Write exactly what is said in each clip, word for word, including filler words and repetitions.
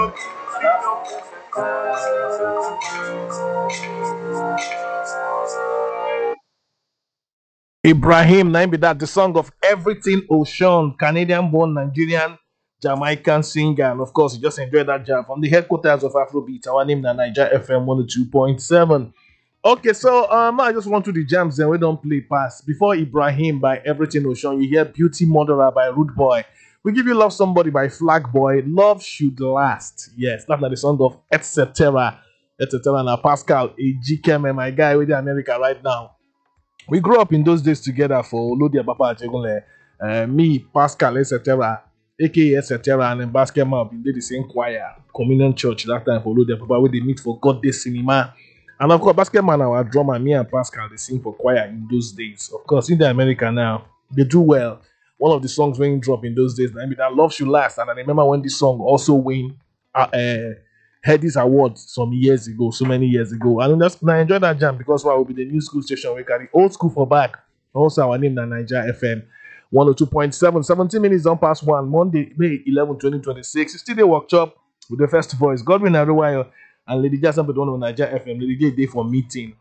Ibrahim, name be that the song of Everything Ocean, Canadian born Nigerian Jamaican singer. And of course, you just enjoy that jam from the headquarters of Afrobeat. Our name is Niger F M one oh two point seven. Okay, so um, I just want to the jams and we don't play pass. Before Ibrahim by Everything Ocean, you hear Beauty Murderer by Rude Boy. We give you Love Somebody by Flag Boy. Love Should Last. Yes, that's not the song of et cetera. et cetera. Now, Pascal, a G K M, my guy with the America right now. We grew up in those days together for Olodia Papa Achegunle, uh, me, Pascal, et cetera, aka et cetera, and then basketball. We did the same choir, communion church that time for Olodia Papa, where they meet for God Day Cinema. And of course, basketball, our drummer, me and Pascal, they sing for choir in those days. Of course, in the America now, they do well. One of the songs when drop in those days, I mean, that Love Should Last. And I remember when this song also win uh, uh, had this award some years ago, so many years ago. And that's, I enjoy that jam because well, will be the new school station we carry old school for back. Also, our name is Niger F M one oh two point seven. seventeen minutes on past one, Monday, May eleventh, twenty twenty-six. It's still a workshop with the first voice, Godwin Aruwayo and Lady Jason Pedro on Niger F M. Lady J day for meeting.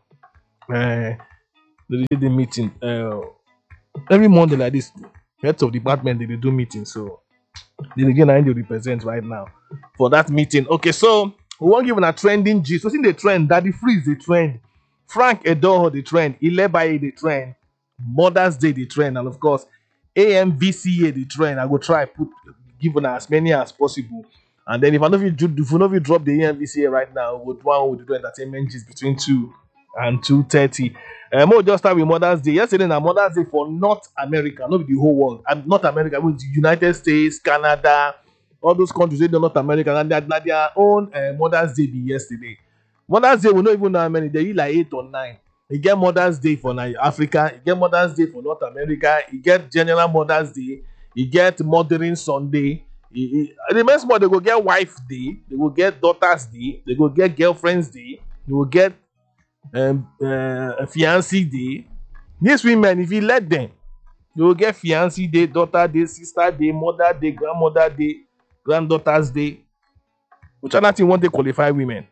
Uh, Lady J day meeting. Uh, every Monday like this, heads of department they, they do meeting. So the again I need to represent right now for that meeting. Okay, so we won't give a trending G. So see the trend, Daddy Freeze the trend, Frank Edoho the trend, Ilebaye the trend, Mother's Day the trend, and of course A M V C A the trend. I go try put give on as many as possible. And then if I know if you if you know if you drop the A M V C A right now, we'll do one with the entertainment G's between two and two thirty. Um, we'll just start with Mother's Day. Yesterday, now Mother's Day for North America, not the whole world. And North America, with the United States, Canada, all those countries in North America, and they had their own uh, Mother's Day be yesterday. Mother's Day, we don't even know how many. They eat like eight or nine. You get Mother's Day for Africa. You get Mother's Day for North America. You get General Mother's Day. You get Mothering Sunday. You, you, the next month, they go get Wife Day. They will get Daughter's Day. They go get Girlfriend's Day. They will get um, uh, a fiancé day. These women, if you let them, they will get fiancé day, daughter day, sister day, mother day, grandmother day, granddaughter's day. Which other thing want to qualify women?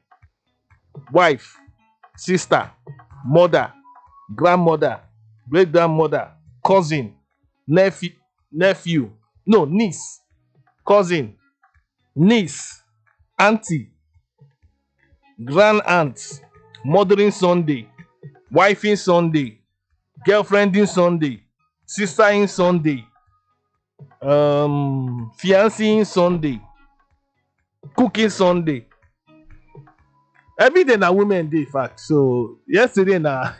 Wife, sister, mother, grandmother, great grandmother, cousin, nephew, nephew, no, niece, cousin, niece, auntie, grand aunt, mothering Sunday, wifing Sunday, girlfriending Sunday, sistering Sunday, um, fiancing Sunday, cooking Sunday. Every day na women day, in fact. So yesterday na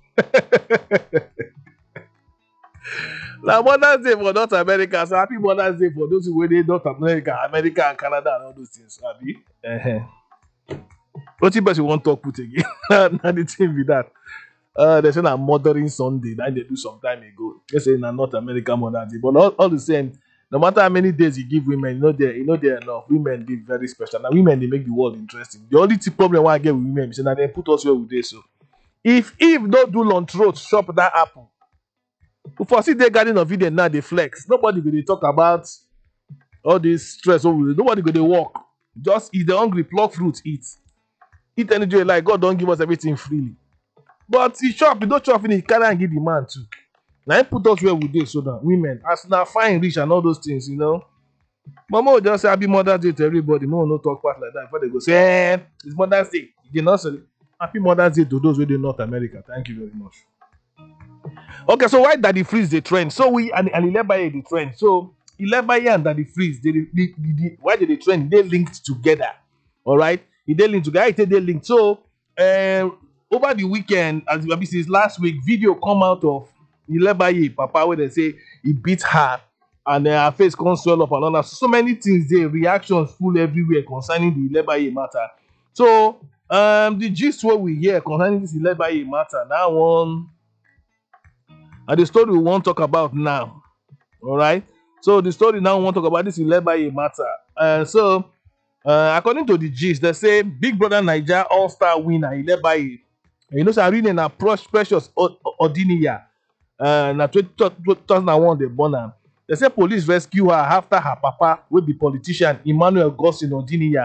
na Mother's Day for North America. So happy Mother's Day for those who were in North America, America and Canada and all those things. Happy. Uh-huh. What you best you want to talk put again? Now the thing with that. Uh, they say na Mothering Sunday that they do some time ago. They say na North America Mother's Day, but all, all the same, no matter how many days you give women, you know they, you know they're enough. Women they very special. Now women they make the world interesting. The only problem why I get with women is that they put us where we do so. If if don't do long throat, shop that apple. If I see the garden of Eden now they flex. Nobody will talk about all this stress. Nobody go they walk. Just eat the hungry, pluck fruit, eat. Eat energy like God don't give us everything freely. But he chop, you don't chop finish, carry and give the man too. Now he put us where we did so that women, as now fine, rich and all those things, you know. Mama will just say happy Mother's Day to everybody. No, no talk part like that. Before they go say, eh, it's Mother's Day. You know, so happy Mother's Day to those who in North America. Thank you very much. Okay, so why Daddy Freeze the trend? So we and, and Ilebaye the trend. So Ilebaye and Daddy Freeze, they, they, they, they, why did they trend? They linked together. All right, they linked together. They linked. So uh, over the weekend, as we since last week, video come out of Ilebaye Papa where they say he beat her and uh, her face can't swell up and all that. So many things there, reactions full everywhere concerning the Ilebaye matter. So um, the gist what we hear concerning this Ilebaye matter now one. And the story we want to talk about now. All right. So the story now we want to talk about this Ilebaye matter. Uh, so uh, according to the gist, they say Big Brother Niger All-Star winner Ilebaye. You know, so I read in a Precious Odiniya. Uh, na two thousand one they born her. They say police rescue her after her papa will be politician Emmanuel Gossin Odiniya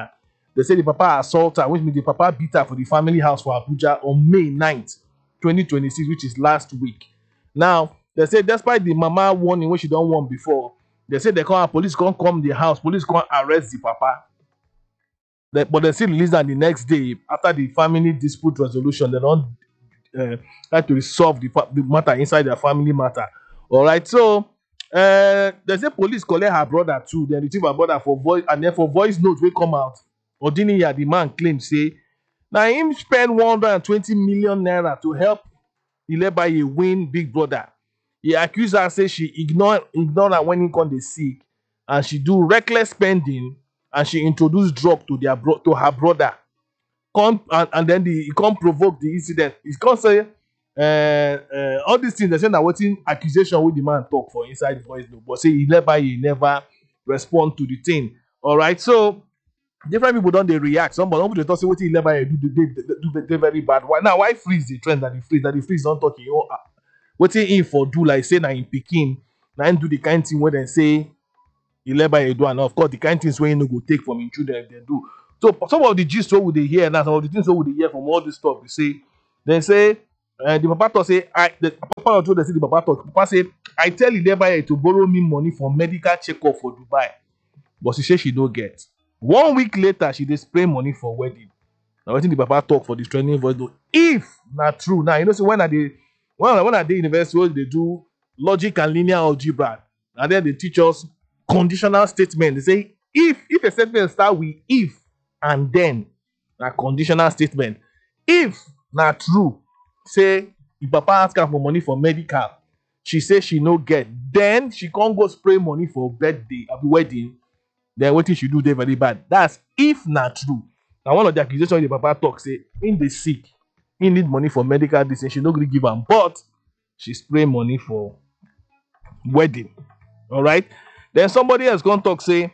They say the papa assault her, which means the papa beat her for the family house for Abuja on May ninth, twenty twenty-six, which is last week. Now, they say despite the mama warning when she don't warn before, they say they call police can't come the house, police can't arrest the papa. They, but they still release that the next day after the family dispute resolution. They don't uh, try to resolve the, the matter inside their family matter. All right, so uh, they say police collect her brother too. They retrieve her brother for voice, and then for voice notes will come out. Odiniya, the man claims say now him spend one hundred twenty million naira to help Ilebaye win Big Brother. He accused her say she ignore ignore her when he come dey sick, and she do reckless spending, and she introduced drug to their bro to her brother. Come and, and then the, he come provoke the incident. He come say uh, uh, all these things. They say that wetin accusation with the man talk for inside the voice note, but say Ilebaye never respond to the thing. All right, so different people don't they react. Some but some people they talk say wetin Ilebaye do they, they, they, they very bad. Why now? Why freeze the trend that the freeze that the freeze don't talk? You know, wetin him for do like say na in Pikin, na him do the kind thing where they say Ilebaye do, and of course the kind things where you no go take from him children if they do. So some of the gist what would they hear now, some of the things what would they hear from all this stuff, they say, they say, uh, the papa talk say, I, the papa told they say the papa talk, papa say, I tell Ilebaye to borrow me money for medical checkup for Dubai, but she say she don't get. One week later, she dey spray money for wedding. Now I think the papa talk for this training voice though. If not true, now you know, so when I dey when when I dey university, they do logic and linear algebra, and then they teach us conditional statement. They say if if a statement start with if and then a conditional statement. If not true, say if papa ask her for money for medical, she say she no get, then she can't go spray money for birthday or wedding. Then what she do they very bad. That's if not true. Now one of the accusations the papa talk say in the sick, he need money for medical this and she no really give him, but she spray money for wedding. All right. Then somebody else gonna talk say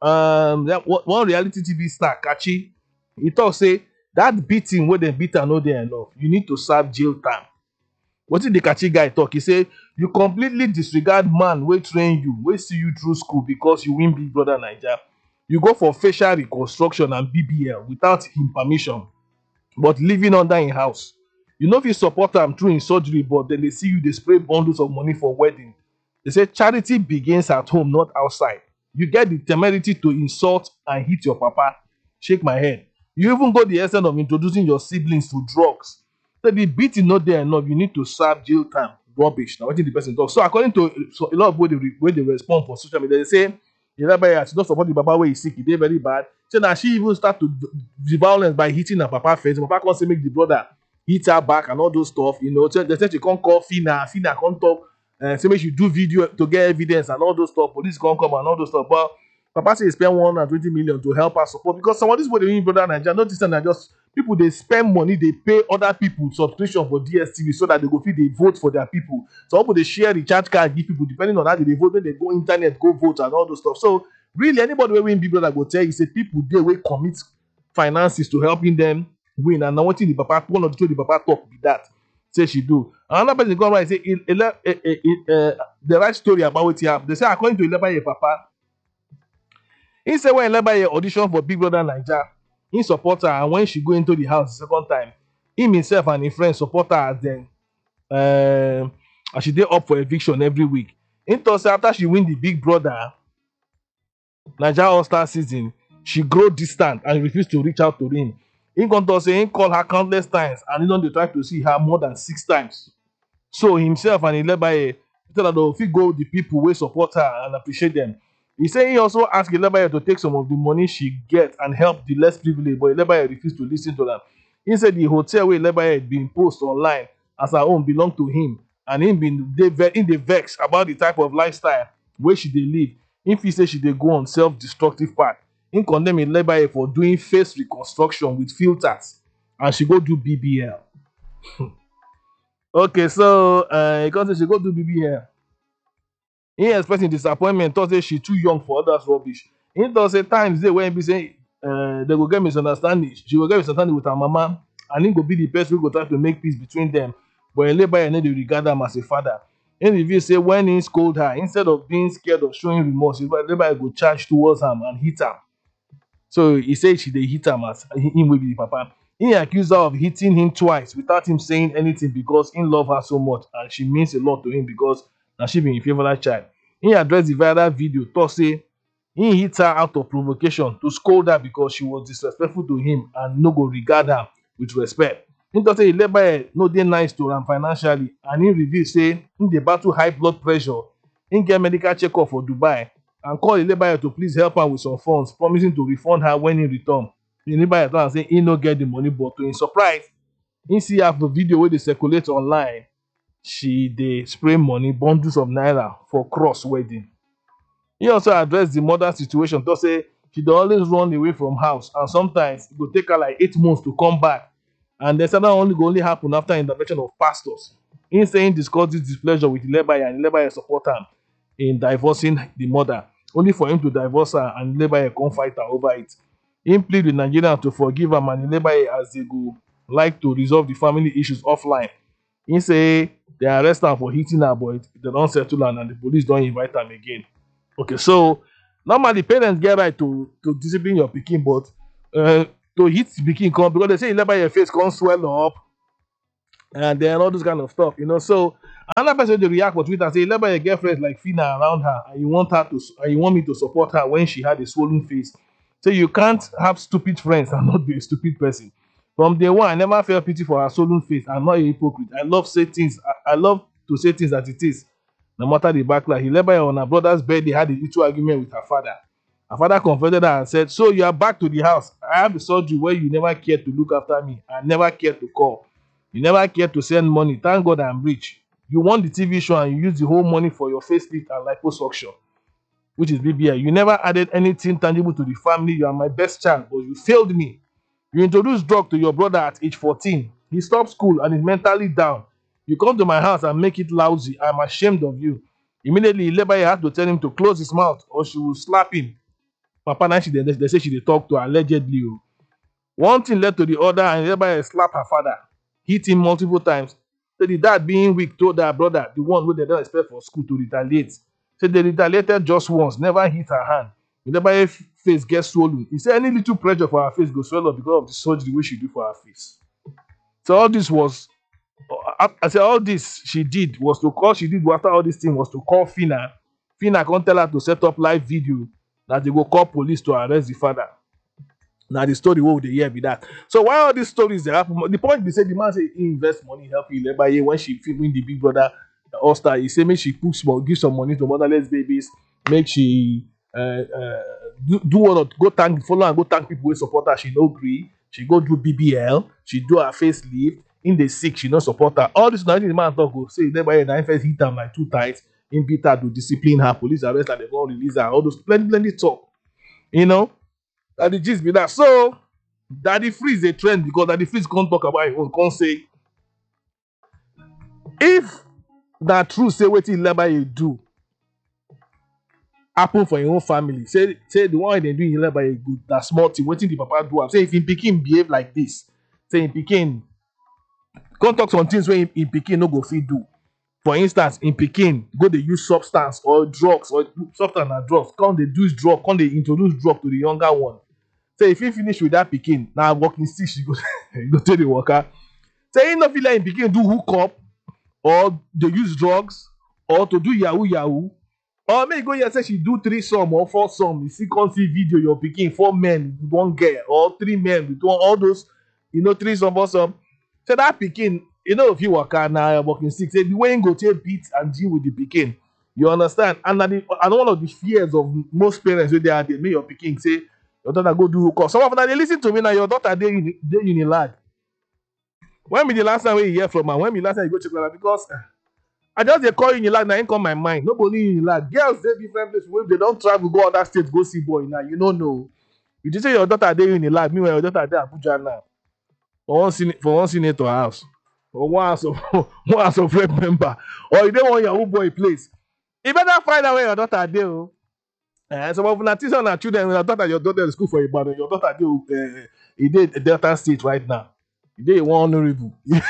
um that one reality T V star Kachi, he talk say that beating where they beat her no dey enough. You need to serve jail time. What did the Kachi guy talk? He say you completely disregard man wey train you, wey see you through school because you win Big Brother Naija. You go for facial reconstruction and B B L without him permission, but living under him house. You know if you support am through him surgery, but then they see you they spray bundles of money for wedding. They say charity begins at home, not outside. You get the temerity to insult and hit your papa. Shake my head. You even go the extent of introducing your siblings to drugs. So the beating not there enough. You need to serve jail time. Rubbish. Now what did the person talk? So according to so a lot of way they, way they respond for social media, they say Ilebaye she don't support the papa where he's sick. He did very bad. So now she even start to do the violence by hitting her papa face. The papa can't say make the brother hit her back and all those stuff. You know, so they said she can't call Fina. Fina can't talk. Uh, say make you do video to get evidence and all those stuff. Police can't come and all those stuff. But papa say he spend one hundred twenty million to help her support because some of these people they win Brother Naija. Not this and just people they spend money, they pay other people subscription for D S T V so that they go feel they vote for their people. Some people they share the charge card, give people depending on how they vote. When they go internet, go vote and all those stuff. So really, anybody will win Big Brother go tell you say people they will commit finances to helping them win. And now one thing the papa, one of the two the papa talk be that. Say she do. Another person come right and say it, it, it, it, it, uh, the right story about what happened. They say according to Ilebaye papa, he said when Ilebaye audition for Big Brother Naija, he support her, and when she go into the house the second time, him himself and his friends support her as then um as she dey up for eviction every week. He thought say after she win the Big Brother Naija All-Star season, she grow distant and refuse to reach out to him. He come talk say he call her countless times and he don dey try to see her more than six times. So himself and Ilebaye tell her to fit go the people wey support her and appreciate them. He say he also ask Ilebaye to take some of the money she get and help the less privileged, but Ilebaye refused to listen to them. He said the hotel where Ilebaye been post online as her own belong to him, and him been dey in the vex about the type of lifestyle where she dey live. If he say she dey go on self-destructive path, he condemn Ilebaye for doing face reconstruction with filters, and she go do B B L. Okay, so uh, he say she go do B B L. He expressing disappointment, thought say she too young for others rubbish. He thought say times they when be say uh, they go get misunderstanding. She will get misunderstanding with her mama, and he go be the person who go try to make peace between them. But Ilebaye no dey regard them as a father. In review say when he scold her, instead of being scared of showing remorse, Ilebaye go charge towards him and hit her. So he said she dey hit am as him wey be the papa. He accused her of hitting him twice without him saying anything because he love her so much and she means a lot to him because na she be him favourite child. He address the viral video, talk say he hit her out of provocation to scold her because she was disrespectful to him and no go regard her with respect. He tok say Ilebaye no dey nice to am financially and he reveal say he dey battle high blood pressure. He get medical checkup for Dubai and call Ilebaye to please help am with some funds, promising to refund her when he return. Ilebaye tell am say he no get the money, but to him surprise, he see her for video wey dey circulate online. She dey spray money, bundles of naira for cross wedding. He also address the mother situation, tok say she dey always run away from house and sometimes e go take her like eight months to come back, and dem say dat only go only happen after intervention of pastors. He say he discuss dis displeasure with Ilebaye and Ilebaye support am in divorcing the mother, only for him to divorce her and Ilebaye come fight her over it. He plead with Nigerians to forgive am and Ilebaye as they go like to resolve the family issues offline. He say they arrest am for hitting her, but they don settle am and the police don invite am again. Okay, so normally parents get right to to discipline your pikin, but uh, to hit pikin come because they say Ilebaye face come swell up and then all those kind of stuff, you know. So another person dey react for Twitter say Ilebaye get friends like Fina around her and you want her to and you want me to support her when she had a swollen face. So you can't have stupid friends and not be a stupid person. From day one, I never felt pity for her swollen face. I'm not a hypocrite. I love say things. I, I love to say things as it is, no matter the backlash. Ilebaye on her brother's birthday had a little argument with her father. Her father confronted her and said, "So you are back to the house. I have the surgery where you never cared to look after me. I never cared to call. You never cared to send money. Thank God I'm rich. You won the T V show and you used the whole money for your facelift and liposuction, which is B B L. You never added anything tangible to the family. You are my best child, but you failed me. You introduced drug to your brother at age fourteen. He stopped school and is mentally down. You come to my house and make it lousy. I'm ashamed of you." Immediately, Ilebaye had to tell him to close his mouth or she will slap him. Papa now she dey they say she dey talk to her allegedly. Oh. One thing led to the other and Ilebaye slapped her father, hit him multiple times. So the dad, being weak, told her brother, the one who they don't expect for school, to retaliate. So they retaliated just once, never hit her hand. Ilebaye face gets swollen. He said any little pressure for her face go swell up because of the surgery which she do for her face. So all this was, I said all this she did was to call, she did after all this thing was to call Fina. Fina can't tell her to set up live video that they go call police to arrest the father. Now the story what they hear be that. So why all these stories they happen? The point be say the man say he invest money help Ilebaye when she win the Big Brother All Star. He say make she put small, give some money to motherless babies, make she uh, uh, do, do what go thank follow and go thank people who support her. She no agree. She go do B B L. She do her facelift. In the sick, she no support her. All this nothing the man talk go say Ilebaye na first hit am like two times. In beat her to discipline her. Police arrest her. They go release her. All those plenty plenty talk. You know. That the gist be that. So, Daddy Freeze a trend because Daddy Freeze can't talk about it. He can't say, if that true say what Ilebaye do happen for your own family, say say the one they do in Ilebaye good, that small thing, what the papa do am. Say if him pikin behave like this, say him pikin can't talk some things where him pikin no go fit do. For instance, in pikin go they use substance or drugs or substance and drugs. Come they do drug, come they introduce drug to the younger one. Say if he finish with that pikin, now walking stick she go go tell the worker. Say he no feel like pikin do hook up or they use drugs or to do yahoo yahoo. Or may go here say she do three some or four some. You see can't see video your pikin four men with one girl or three men with one all those, you know, three some four some. Say that pikin, you know, if you work out now walking stick, say the way you go take beat and deal with the pikin. You understand? And that the, and one of the fears of most parents when they are they make your pikin say your daughter go do hook up. Some of them they listen to me now. Your daughter they they Unilag. When be the last time we hear from her? When be the last time you go check her? Because uh, I just they call Unilag now. Ain't come my mind. Nobody Unilag. Girls they different places. When they don't travel go other states go see boy now. You don't know. You just say your daughter they Unilag. Meanwhile your daughter they Abuja now. For one sen- for one senator house. Or one house of one house of rep member. Or you don't want your old boy place. You better find out where your daughter they. Oh. Uh, some of the teachers and children, your daughter, your daughter in school for Ibadan, your daughter do uh, he did Delta State right now. He did one honorable. You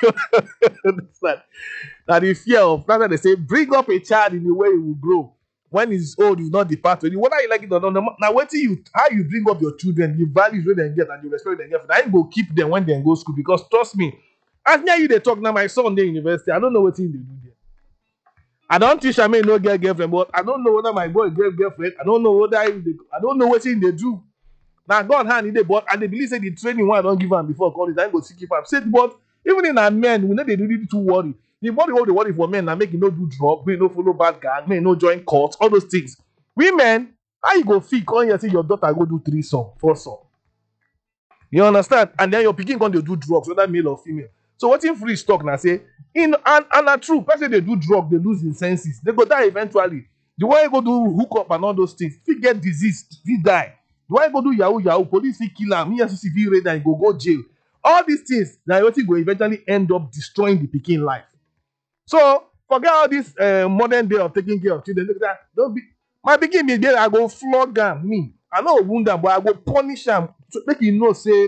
understand? That the fear of that's why they say bring up a child in the way he will grow. when he's old, you not depart with you. Whether you like it or not, no- now wait till you how you bring up your children, the values where they get and the respect they get. I go keep them when they go school because trust me, as near you they talk now, my son in university, I don't know what thing they do there. I don't teach I may no get girlfriend, but I don't know whether my boy get girlfriend. I don't know whether I, I don't know what thing they do. Now God hand in the but and they believe say the training one I don't give them before college, I go see keep up. Said but even in a men, we know they do need to worry. The body what they worry for men and make you no do drug, may no follow bad gang, may no join courts, all those things. Women, how you go feel come here say your daughter go do three song, four song. You understand? And then your picking going to do drugs, whether male or female. So what if free stock now say in and and a true person they do drug, they lose their senses, they go die eventually. The way you go do hook up and all those things, if you get disease, if you die. The way you go do yahoo yahoo, police will kill him, he has to see if ready and go go jail. All these things now what will eventually end up destroying the picking life. So forget all this uh, modern day of taking care of children. Look at that. Don't be my pikin be there. I go flog am. Me, I know wound am, but I go punish am to make you know say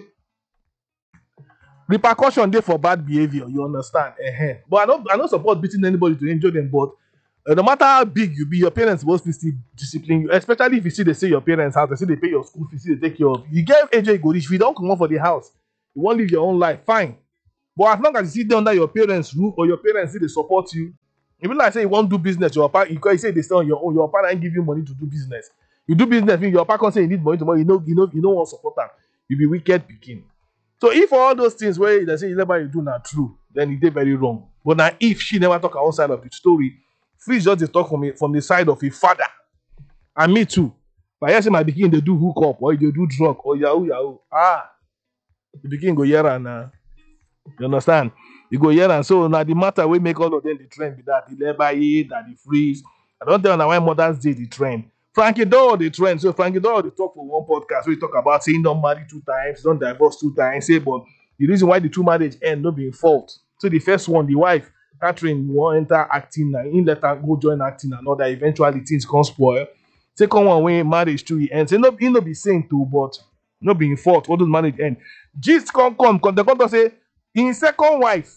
repercussion dey for bad behavior. You understand? Uh-huh. But I don't I don't support beating anybody to injure them. But uh, no matter how big you be, your parents supposed to still discipline you. Especially if you see they say your parents house, they say they pay your school fees, they take care of you. You get A J go reach. If you don't come out for the house, you won't live your own life. Fine. But as long as you sit there under your parents' roof or your parents see they support you, even like say you want to do business, your partner, you say they stay on your own, your partner ain't give you money to do business. You do business, your partner say you need money tomorrow, you know, you know, you don't want support them. You be wicked picking. So if all those things where they say you never you do not true, then it did very wrong. But now if she never talk her own side of the story, please just dey talk from it from the side of a father. And me too. But I say my begin they do hook up or they do drug or yahoo yahoo. Ah, the begin go here and uh, you understand? You go here and so now the matter we make all of them the trend be that the labor aid and the freeze. I don't tell now why Mother's Day the trend. Frankie Dore the trend. So Frankie Dore they talk for one podcast where he talk about saying don't marry two times, don't divorce two times. Say, but the reason why the two marriage end not being fault. So the first one, the wife, Catherine, won't enter acting and he let her go join acting and all that. Eventually things can spoil. Second one when marriage to end. Say no, he no be saying too, but not being fault. All those marriage end. Gist come come because the doctor say in second wife.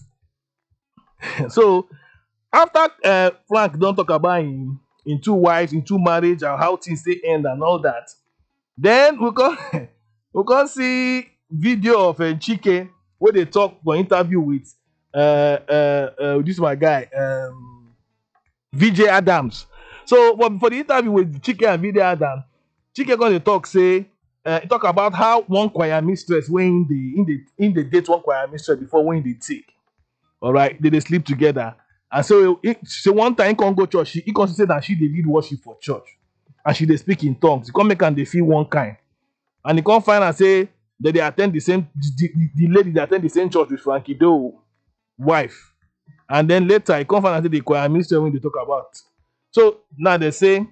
So after uh, Frank don't talk about him in two wives, in two marriage, and how things they end and all that, then we can we can see video of a uh, Chike where they talk for interview with uh, uh, uh, this is my guy um, V J Adams. So but for the interview with Chike and V J Adams, Chike going to talk say uh, talk about how one choir mistress when the in the in the date one choir mistress before when they take. All right, they, they sleep together. And so, it, so one time, he can't go church. He, he can say that she they lead worship for church. And she they speak in tongues. He can't make and they feel one kind. And he can't find and say that they attend the same, the, the, the lady that attend the same church with Frankie Dore wife. And then later, he can't find and say the choir minister when they talk about. So now they say,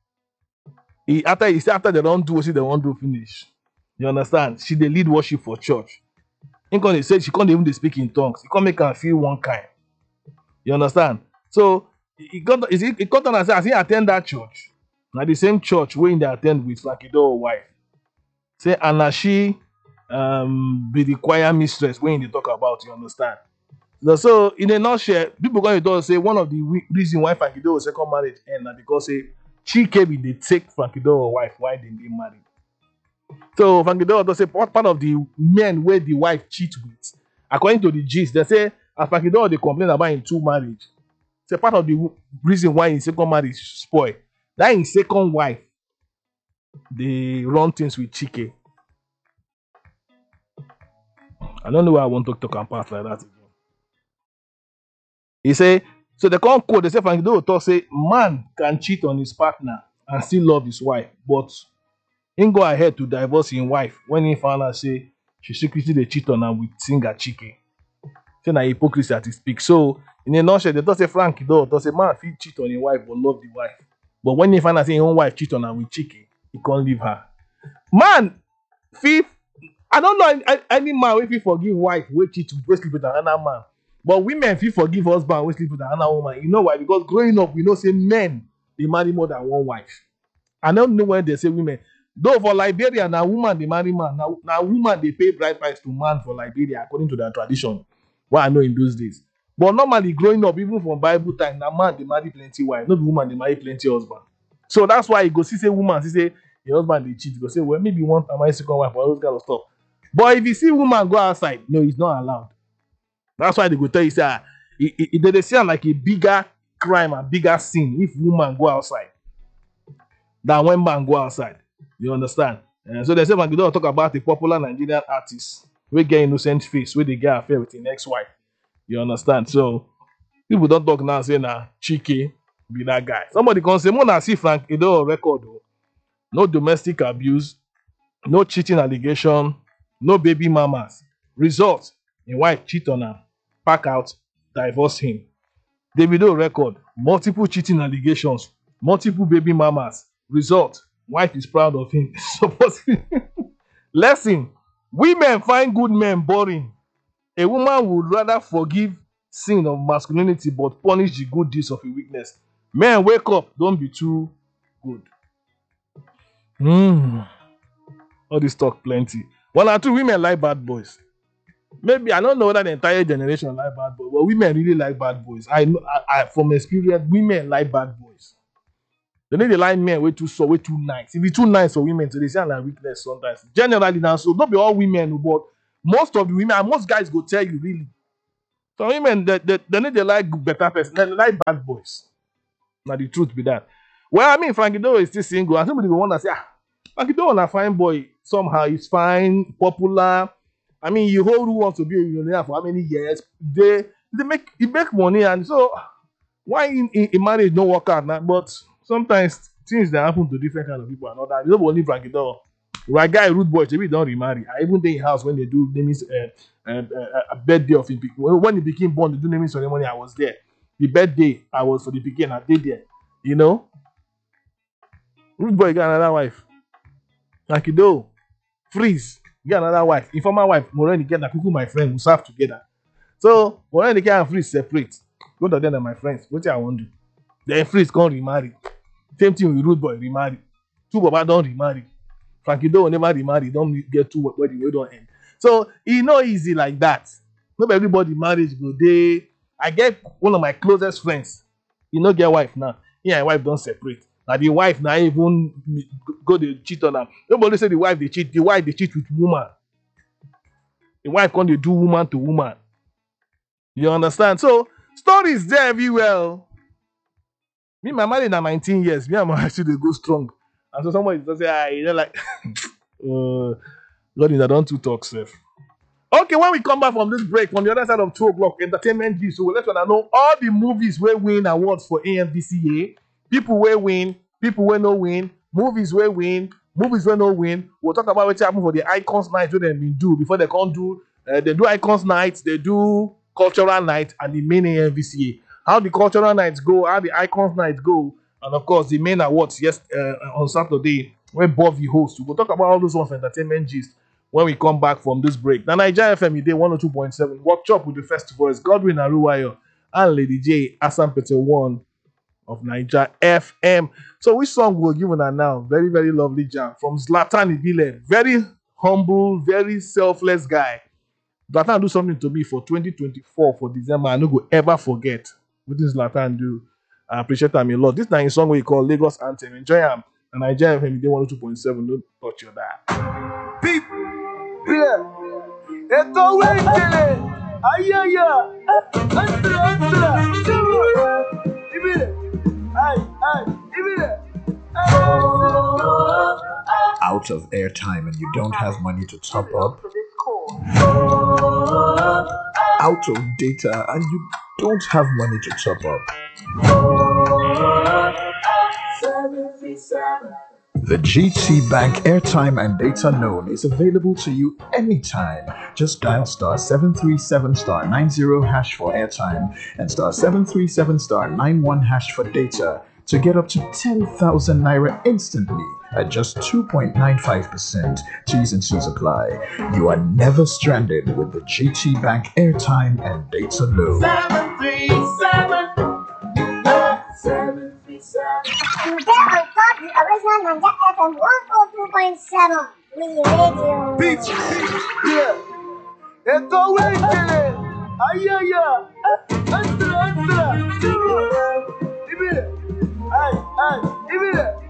he, after he say after they don't do what they want to finish. You understand? She they lead worship for church. He can't say she can't even they speak in tongues. He can't make her feel one kind. You understand? So he got is he, he got on and said, as he attend that church, now the same church where they attend with Frankie Dore wife. Say and she um be the choir mistress when they talk about, you understand? So, so in a nutshell, people going to say one of the reasons why Frankie Dore second marriage end na because say Chike be they take Frankie Dore wife why they they married. So Frankie Dore does say what part of the men where the wife cheat with, according to the gist, they say as Frankie Dore they complain about in two marriage. It's a part of the reason why in second marriage spoil. That in second wife, they run things with Chike. I don't know why I want to talk and pass like that again. He say, so they can't quote, they say Frankie Dore talk say man can cheat on his partner and still love his wife, but he go ahead to divorce his wife when he found out say she secretly they cheat on her with singer Chike. Say na hypocrisy that he speaks. So in a nutshell, they don't say Frankie Dore don't say man feel cheat on his wife but love the wife. But when he find out say his own wife cheat on her with Chike, he can't leave her. Man, feel I don't know any, any man if he forgive wife we cheat with sleep with another man. But women feel forgive husband we sleep with another woman. You know why? Because growing up, we know say men they marry more than one wife. I don't know when they say women. Though for Liberia, now woman they marry man. Now, now woman they pay bride price to man for Liberia according to their tradition. What I know in those days. But normally growing up, even from Bible time, now man they marry plenty wife, not woman they marry plenty husband. So that's why you go see say woman, see say your husband they cheat. You go say, well, maybe one am I second wife or all those kind of stuff. But if you see woman go outside, no, it's not allowed. That's why they go tell you say ah, it, it, it, they see am like a bigger crime and bigger sin if woman go outside than when man go outside. You understand? And so they say, man, you don't talk about a popular Nigerian artist we get innocent face where they get affair with the next wife. You understand? So people don't talk now say nah Chike be that guy. Somebody can say, Mona see Frank Ido record though. No domestic abuse, no cheating allegation, no baby mamas. Result, a wife cheat on her, pack out, divorce him. Davido record, multiple cheating allegations, multiple baby mamas. Result, wife is proud of him. Supposedly. Lesson, women find good men boring. A woman would rather forgive sin of masculinity but punish the good deeds of a weakness. Men, wake up, don't be too good. Hmm. All this talk plenty. One or two women like bad boys. Maybe I don't know whether the entire generation like bad boys, but women really like bad boys. I know I, I from experience, women like bad boys. They need to like men way too so way too nice. If it's too nice for women, so they sound like weakness sometimes. Generally now, so not be all women, but most of the women and most guys go tell you really. So women they, they, they need to like better person, they like bad boys. Now the truth be that. Well, I mean, Frankie Doe is still single, and somebody will want to say, ah, Frankie Doe a fine boy. Somehow he's fine, popular. I mean, you hold who wants to be a millionaire for how many years? They they make he make money, and so why in, in, in marriage don't work out now? But sometimes things that happen to different kind of people and all that. You don't only Frankie Doe. Right guy, rude boy, maybe don't remarry. I even think in house when they do naming uh, uh, uh, a birthday of him. When he became born, they do naming ceremony. I was there. The birthday I was for the beginning. I did there. You know, rude boy got another wife. Frankie Doe, freeze. Get another wife. Informer wife, Moreni get that Kuku, my friend, we serve together. So Moreni get and freeze separate. Go to them and my friends. What I want to do? Then freeze can't remarry. Same thing with rude boy, remarry. Two Baba don't remarry. Frankie Doe will never remarry. Don't get two wedding, we don't end. So it's not easy like that. Not everybody marriage go day. I get one of my closest friends. You know, get wife now. Yeah, my wife don't separate. Now the wife now even go to cheat on her. Nobody say the wife they cheat. The wife they cheat with woman. The wife can't they do woman to woman. You understand? So stories there everywhere. Me, my marriage now nineteen years. Me and my wife still they go strong. And so somebody just say, ah, you know, like, uh, God, I don't too talk, safe. Okay, when we come back from this break, from the other side of two o'clock, entertainment G, so we'll let you know all the movies where win awards for A M V C A. People where win, people where no win, movies where win, movies where no win. We'll talk about what happened for the Icons Night, what they've been do before they can't do. Uh, they do Icons Nights, they do Cultural Night, and the main A M V C A. How the Cultural Nights go, how the Icons Nights go, and of course the main awards yes uh, on Saturday where Bobby hosts. We'll talk about all those ones for entertainment gist when we come back from this break. Now Nigeria F M you day one oh two point seven. Workshop with the festival is Godwin Aruwayo and Lady J Asampete one of Nigeria F M. So which song we'll give her now? Very, very lovely jam from Zlatan Ibile. Very humble, very selfless guy. Zlatan do something to me for twenty twenty-four for December. I no go ever forget what this Zlatan do. I appreciate him a lot. This is a song we call Lagos Anthem. Enjoy him. And Nigeria F M you day one oh two point seven. Don't touch your dad. People, yeah. It's always chilling. Ayaya. Answer, answer. Ibile. Ay, ay. Ibile. Out of airtime and you don't have money to top up. Out of data and you don't have money to top up. The G T Bank airtime and data loan is available to you anytime. Just dial star seven three seven star nine zero hash for airtime and star seven three seven star nine one hash for data to get up to ten thousand naira instantly at just two point nine five percent. T's and C's apply. You are never stranded with the G T Bank airtime and data loan. seven three seven. seven three seven. You get on top the original Nigeria F M one oh two point seven. We radio. People, yeah. It's always chilling. Ayaya. Answer, answer. Ibile. Ay, ay. Give me that.